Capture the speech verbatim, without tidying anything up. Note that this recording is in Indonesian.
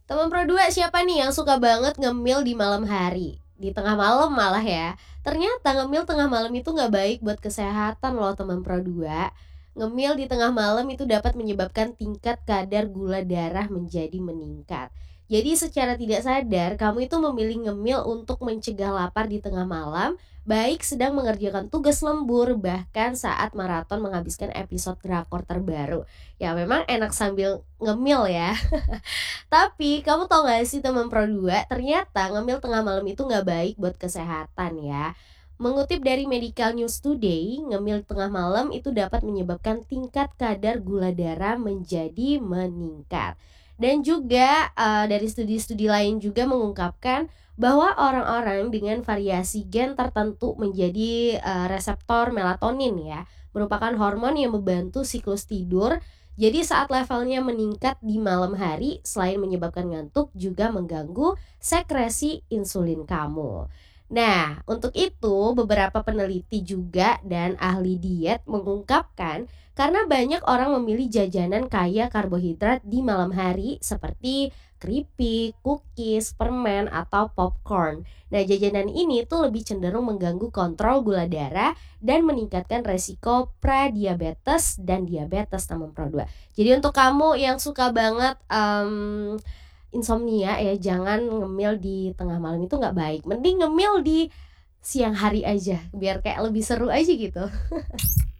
Teman Pro dua siapa nih yang suka banget ngemil di malam hari? Di tengah malam malah ya. Ternyata ngemil tengah malam itu gak baik buat kesehatan loh teman Pro dua. Ngemil di tengah malam itu dapat menyebabkan tingkat kadar gula darah menjadi meningkat. Jadi secara tidak sadar kamu itu memilih ngemil untuk mencegah lapar di tengah malam, baik sedang mengerjakan tugas lembur bahkan saat maraton menghabiskan episode drakor terbaru. Ya memang enak sambil ngemil ya. Tapi kamu tau gak sih teman Pro dua, ternyata ngemil tengah malam itu gak baik buat kesehatan ya. Mengutip dari Medical News Today, ngemil tengah malam itu dapat menyebabkan tingkat kadar gula darah menjadi meningkat. Dan juga uh, dari studi-studi lain juga mengungkapkan bahwa orang-orang dengan variasi gen tertentu menjadi uh, reseptor melatonin ya, merupakan hormon yang membantu siklus tidur. Jadi saat levelnya meningkat di malam hari, selain menyebabkan ngantuk juga mengganggu sekresi insulin kamu. Nah, untuk itu beberapa peneliti juga dan ahli diet mengungkapkan karena banyak orang memilih jajanan kaya karbohidrat di malam hari seperti keripik, cookies, permen, atau popcorn. Nah, jajanan ini tuh lebih cenderung mengganggu kontrol gula darah dan meningkatkan resiko pradiabetes dan diabetes teman Pro dua. Jadi untuk kamu yang suka banget um, insomnia ya, jangan ngemil di tengah malam, itu gak baik. Mending ngemil di siang hari aja biar kayak lebih seru aja gitu.